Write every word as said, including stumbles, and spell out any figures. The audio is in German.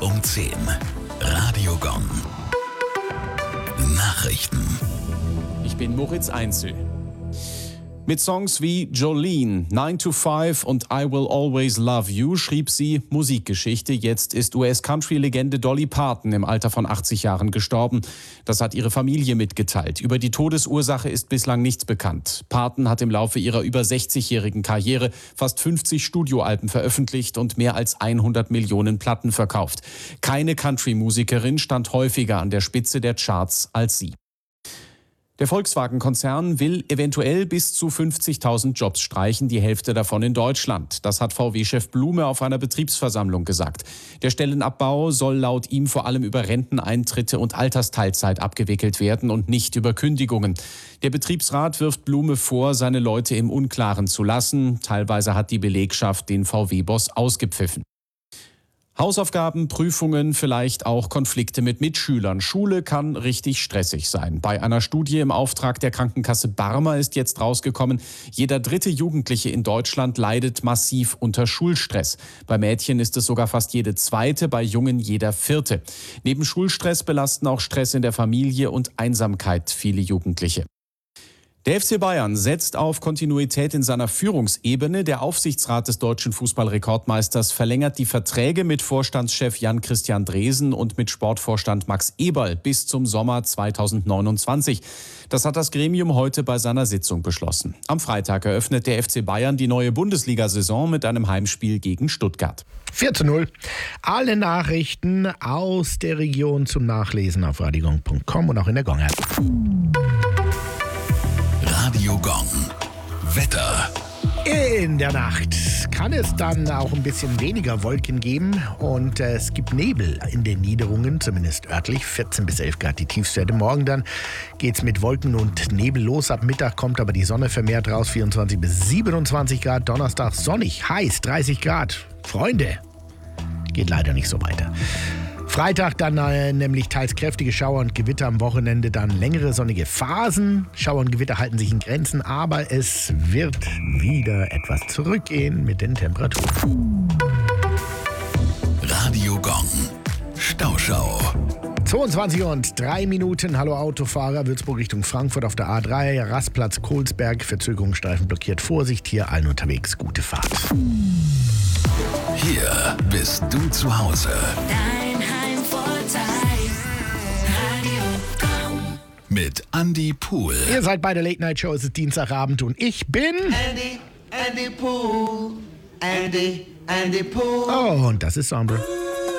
um zehn. Radio Gong. Nachrichten. Ich bin Moritz Einzel. Mit Songs wie Jolene, nine to five und I Will Always Love You schrieb sie Musikgeschichte. Jetzt ist U S-Country-Legende Dolly Parton im Alter von achtzig Jahren gestorben. Das hat ihre Familie mitgeteilt. Über die Todesursache ist bislang nichts bekannt. Parton hat im Laufe ihrer über sechzigjährigen Karriere fast fünfzig Studioalben veröffentlicht und mehr als hundert Millionen Platten verkauft. Keine Country-Musikerin stand häufiger an der Spitze der Charts als sie. Der Volkswagen-Konzern will eventuell bis zu fünfzigtausend Jobs streichen, die Hälfte davon in Deutschland. Das hat V W-Chef Blume auf einer Betriebsversammlung gesagt. Der Stellenabbau soll laut ihm vor allem über Renteneintritte und Altersteilzeit abgewickelt werden und nicht über Kündigungen. Der Betriebsrat wirft Blume vor, seine Leute im Unklaren zu lassen. Teilweise hat die Belegschaft den V W-Boss ausgepfiffen. Hausaufgaben, Prüfungen, vielleicht auch Konflikte mit Mitschülern. Schule kann richtig stressig sein. Bei einer Studie im Auftrag der Krankenkasse Barmer ist jetzt rausgekommen, jeder dritte Jugendliche in Deutschland leidet massiv unter Schulstress. Bei Mädchen ist es sogar fast jede zweite, bei Jungen jeder vierte. Neben Schulstress belasten auch Stress in der Familie und Einsamkeit viele Jugendliche. Der F C Bayern setzt auf Kontinuität in seiner Führungsebene. Der Aufsichtsrat des deutschen Fußballrekordmeisters verlängert die Verträge mit Vorstandschef Jan-Christian Dresen und mit Sportvorstand Max Eberl bis zum Sommer zweitausendneunundzwanzig. Das hat das Gremium heute bei seiner Sitzung beschlossen. Am Freitag eröffnet der F C Bayern die neue Bundesliga-Saison mit einem Heimspiel gegen Stuttgart. vier zu null. Alle Nachrichten aus der Region zum Nachlesen auf radiogong punkt com und auch in der Gong-App. Radio Gong. Wetter. In der Nacht kann es dann auch ein bisschen weniger Wolken geben und äh, es gibt Nebel in den Niederungen, zumindest örtlich, vierzehn bis elf Grad die Tiefstwerte. Morgen dann geht's mit Wolken und Nebel los. Ab Mittag kommt aber die Sonne vermehrt raus, vierundzwanzig bis siebenundzwanzig Grad. Donnerstag sonnig, heiß, dreißig Grad. Freunde, geht leider nicht so weiter. Freitag dann äh, nämlich teils kräftige Schauer und Gewitter, am Wochenende dann längere sonnige Phasen. Schauer und Gewitter halten sich in Grenzen, aber es wird wieder etwas zurückgehen mit den Temperaturen. Radio Gong. Stauschau. zweiundzwanzig und drei Minuten. Hallo Autofahrer, Würzburg Richtung Frankfurt auf der A drei, Rastplatz Kohlsberg, Verzögerungsstreifen blockiert. Vorsicht, hier allen unterwegs, gute Fahrt. Hier bist du zu Hause. Dein Heimvorteil. Radio Gong. Mit Andy Pool. Ihr seid bei der Late Night Show, es ist Dienstagabend und ich bin... Andy, Andy Pool, Andy, Andy Pool. Oh, und das ist Sombre.